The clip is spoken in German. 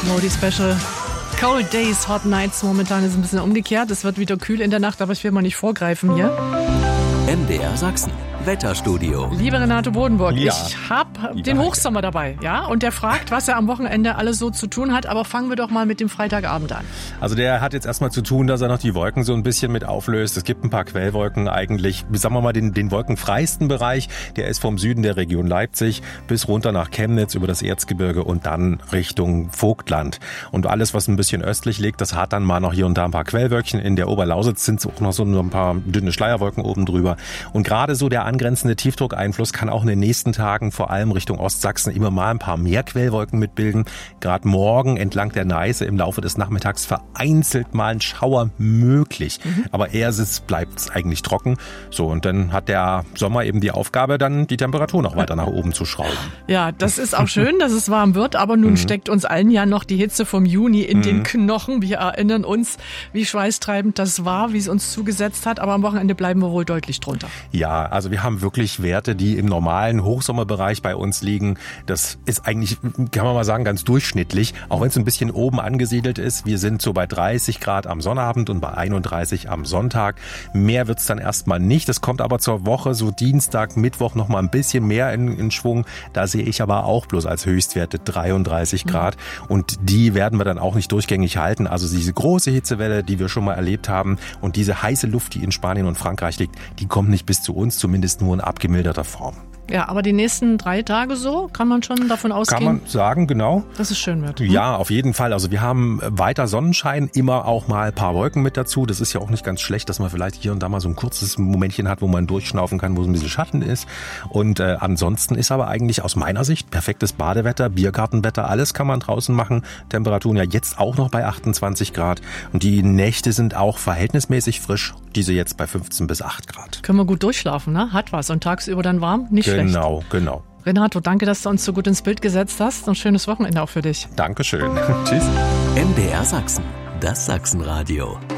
Modi Special. Cold Days, Hot Nights. Momentan ist es ein bisschen umgekehrt. Es wird wieder kühl in der Nacht, aber ich will mal nicht vorgreifen hier. MDR Sachsen. Wetterstudio. Lieber Renato Bodenburg, Ja. ich habe den Hochsommer dabei, ja, und der fragt, was er am Wochenende alles so zu tun hat, aber fangen wir doch mal mit dem Freitagabend an. Also der hat jetzt erstmal zu tun, dass er noch die Wolken so ein bisschen mit auflöst. Es gibt ein paar Quellwolken eigentlich. Sagen wir mal, den wolkenfreisten Bereich, der ist vom Süden der Region Leipzig bis runter nach Chemnitz über das Erzgebirge und dann Richtung Vogtland. Und alles, was ein bisschen östlich liegt, das hat dann mal noch hier und da ein paar Quellwölkchen. In der Oberlausitz sind auch noch so ein paar dünne Schleierwolken oben drüber. Und gerade so der angrenzende Tiefdruckeinfluss kann auch in den nächsten Tagen vor allem Richtung Ostsachsen immer mal ein paar mehr Quellwolken mitbilden. Gerade morgen entlang der Neiße im Laufe des Nachmittags vereinzelt mal ein Schauer möglich. Aber eher bleibt es eigentlich trocken. So, und dann hat der Sommer eben die Aufgabe, dann die Temperatur noch weiter nach oben zu schrauben. Ja, das ist auch schön, dass es warm wird, aber nun steckt uns allen ja noch die Hitze vom Juni in den Knochen. Wir erinnern uns, wie schweißtreibend das war, wie es uns zugesetzt hat, aber am Wochenende bleiben wir wohl deutlich drunter. Ja, also wir haben wirklich Werte, die im normalen Hochsommerbereich bei uns liegen. Das ist eigentlich, kann man mal sagen, ganz durchschnittlich, auch wenn es ein bisschen oben angesiedelt ist. Wir sind so bei 30 Grad am Sonnabend und bei 31 am Sonntag. Mehr wird's dann erstmal nicht. Das kommt aber zur Woche, so Dienstag, Mittwoch noch mal ein bisschen mehr in Schwung. Da sehe ich aber auch bloß als Höchstwerte 33 Grad. Und die werden wir dann auch nicht durchgängig halten. Also diese große Hitzewelle, die wir schon mal erlebt haben und diese heiße Luft, die in Spanien und Frankreich liegt, die kommt nicht bis zu uns, zumindest nur in abgemilderter Form. Ja, aber die nächsten 3 Tage so, kann man schon davon ausgehen? Kann man sagen, genau. Dass es schön wird. Ja, auf jeden Fall. Also wir haben weiter Sonnenschein, immer auch mal ein paar Wolken mit dazu. Das ist ja auch nicht ganz schlecht, dass man vielleicht hier und da mal so ein kurzes Momentchen hat, wo man durchschnaufen kann, wo es ein bisschen Schatten ist. Und ansonsten ist aber eigentlich aus meiner Sicht perfektes Badewetter, Biergartenwetter, alles kann man draußen machen. Temperaturen ja jetzt auch noch bei 28 Grad. Und die Nächte sind auch verhältnismäßig frisch, diese jetzt bei 15 bis 8 Grad. Können wir gut durchschlafen, ne? Hat was. Und tagsüber dann warm? Nicht schlecht. Genau. Renato, danke, dass du uns so gut ins Bild gesetzt hast. Ein schönes Wochenende auch für dich. Dankeschön. Tschüss. MDR Sachsen. Das Sachsenradio.